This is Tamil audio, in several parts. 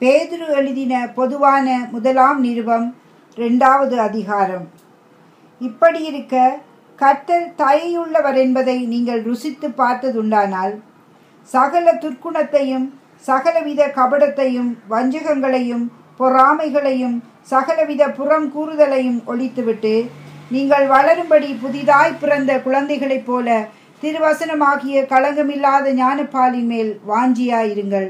பேதுரு எழுதின பொதுவான முதலாம் நிருபம் 2வது அதிகாரம். இப்படியிருக்க கர்த்தர் தயையுள்ளவர் என்பதை நீங்கள் ருசித்து பார்த்ததுண்டானால், சகல துர்க்குணத்தையும் சகலவித கபடத்தையும் வஞ்சகங்களையும் பொறாமைகளையும் சகலவித புறம் கூறுதலையும் ஒழித்துவிட்டு, நீங்கள் வளரும்படி புதிதாய் பிறந்த குழந்தைகளைப் போல திருவசனமாகிய களங்கமில்லாத ஞானப்பாலின் மேல் வாஞ்சியாயிருங்கள்.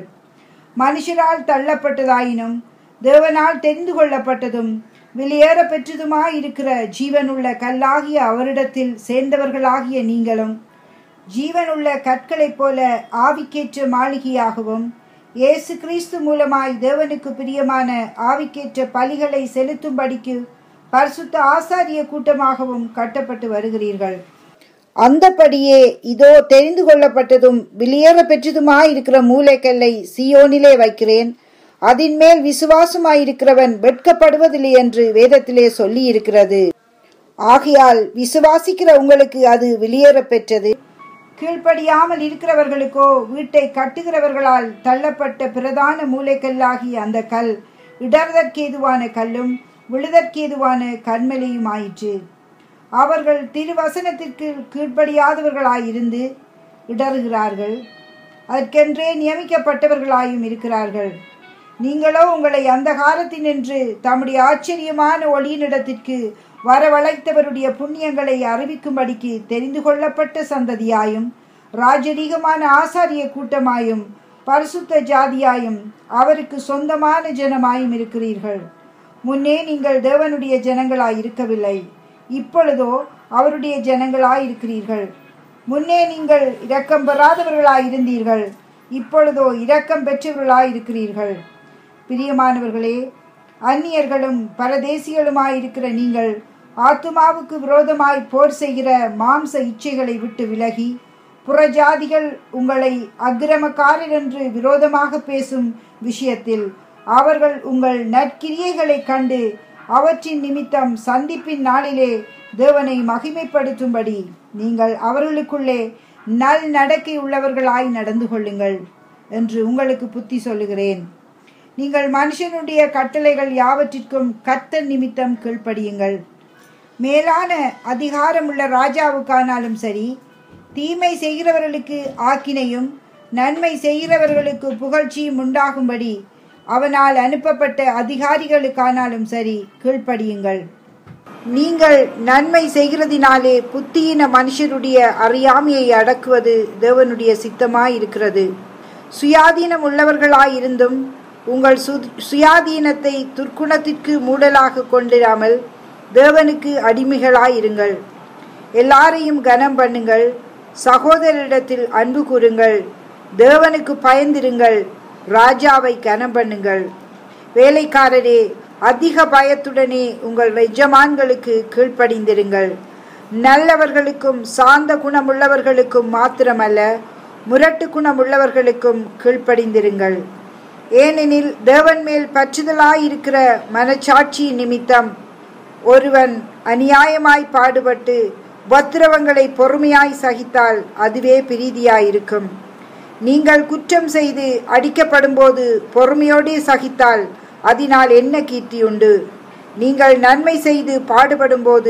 மனுஷரால் தள்ளப்பட்டதாயினும் தேவனால் தெரிந்து கொள்ளப்பட்டதும் வெளியேற பெற்றதுமாயிருக்கிற ஜீவனுள்ள கல்லாகிய அவரிடத்தில் சேர்ந்தவர்களாகிய நீங்களும் ஜீவனுள்ள கற்களைப் போல ஆவிக்கேற்ற மாளிகையாகவும் இயேசு கிறிஸ்து மூலமாய் தேவனுக்கு பிரியமான ஆவிக்கேற்ற பலிகளை செலுத்தும்படிக்கு பரிசுத்த ஆசாரிய கூட்டமாகவும் கட்டப்பட்டு வருகிறீர்கள். அந்தபடியே இதோ தெரிந்து கொள்ளப்பட்டதும் வெளியேற பெற்றதுமாயிருக்கிற மூலைக்கல்லை சீயோனிலே வைக்கிறேன், அதன் மேல் விசுவாசமாயிருக்கிறவன் வெட்கப்படுவதில்லை என்று வேதத்திலே சொல்லி இருக்கிறது. ஆகையால் விசுவாசிக்கிற உங்களுக்கு அது வெளியேற பெற்றது. கீழ்ப்படியாமல் இருக்கிறவர்களுக்கோ வீட்டை கட்டுகிறவர்களால் தள்ளப்பட்ட பிரதான மூலைக்கல்லாகிய அந்த கல் இடர்தற்கேதுவான கல்லும் விழுதற்கேதுவான கன்மலையுமாயிற்று. அவர்கள் திருவசனத்திற்கு கீழ்ப்படியாதவர்களாயிருந்து இடறுகிறார்கள், அதற்கென்றே நியமிக்கப்பட்டவர்களாயும் இருக்கிறார்கள். நீங்களோ உங்களை அந்த காலத்தினின்று தம்முடைய ஆச்சரியமான ஒளியினிடத்திற்கு வரவழைத்தவருடைய புண்ணியங்களை அறிவிக்கும்படிக்கு தெரிந்து கொள்ளப்பட்ட சந்ததியாயும் ராஜரீகமான ஆசாரிய கூட்டமாயும் பரிசுத்த ஜாதியாயும் அவருக்கு சொந்தமான ஜனமாயும் இருக்கிறீர்கள். முன்னே நீங்கள் தேவனுடைய ஜனங்களாய் இருக்கவில்லை, இப்பொழுதோ அவருடைய ஜனங்களாயிருக்கிறீர்கள். முன்னே நீங்கள் இரக்கம் பெறாதவர்களாயிருந்தீர்கள், இப்பொழுதோ இரக்கம் பெற்றவர்களாயிருக்கிறீர்கள். பிரியமானவர்களே, அந்நியர்களும் பரதேசிகளுமாயிருக்கிற நீங்கள் ஆத்துமாவுக்கு விரோதமாய் போர் செய்கிற மாம்ச இச்சைகளை விட்டு விலகி, புறஜாதிகள் உங்களை அக்கிரமக்காரர் என்று விரோதமாக பேசும் விஷயத்தில் அவர்கள் உங்கள் நற்கிரியைகளை கண்டு அவற்றின் நிமித்தம் சந்திப்பின் நாளிலே தேவனை மகிமைப்படுத்தும்படி நீங்கள் அவர்களுக்குள்ளே நல் நடக்கை உள்ளவர்களாய் நடந்து கொள்ளுங்கள் என்று உங்களுக்கு புத்தி சொல்லுகிறேன். நீங்கள் மனுஷனுடைய கட்டளைகள் யாவற்றிற்கும் கர்த்தர் நிமித்தம் கீழ்ப்படியுங்கள். மேலான அதிகாரமுள்ள ராஜாவுக்கானாலும் சரி, தீமை செய்கிறவர்களுக்கு ஆக்கினையும் நன்மை செய்கிறவர்களுக்கு புகழ்ச்சியும் உண்டாகும்படி அவனால் அனுப்பப்பட்ட அதிகாரிகளுக்கானாலும் சரி கீழ்ப்படியுங்கள். நீங்கள் நன்மை செய்கிறதினாலே புத்தியின மனுஷருடைய அறியாமையை அடக்குவது தேவனுடைய சித்தமாயிருக்கிறது. சுயாதீனம் உள்ளவர்களாயிருந்தும் உங்கள் சுயாதீனத்தை துர்க்குணத்திற்கு மூடலாக கொண்டிராமல் தேவனுக்கு அடிமைகளாயிருங்கள். எல்லாரையும் கனம் பண்ணுங்கள், சகோதரரிடத்தில் அன்பு கூறுங்கள், தேவனுக்கு பயந்திருங்கள், ராஜாவை கனம் பண்ணுங்கள். வேலைக்காரரே, அதிக பயத்துடனே உங்கள் எஜமான்களுக்கு கீழ்ப்படிந்திருங்கள். நல்லவர்களுக்கும் சாந்த குணமுள்ளவர்களுக்கும் மாத்திரமல்ல, முரட்டு குணமுள்ளவர்களுக்கும் கீழ்ப்படிந்திருங்கள். ஏனெனில் தேவன் மேல் பற்றுதலாயிருக்கிற மனச்சாட்சி நிமித்தம் ஒருவன் அநியாயமாய் பாடுபட்டு உபத்திரவங்களை பொறுமையாய் சகித்தால் அதுவே பிரீதியாயிருக்கும். நீங்கள் குற்றம் செய்து அடிக்கப்படும் போது பொறுமையோடு சகித்தால் அதனால் என்ன கீர்த்தியுண்டு? நீங்கள் நன்மை செய்து பாடுபடும் போது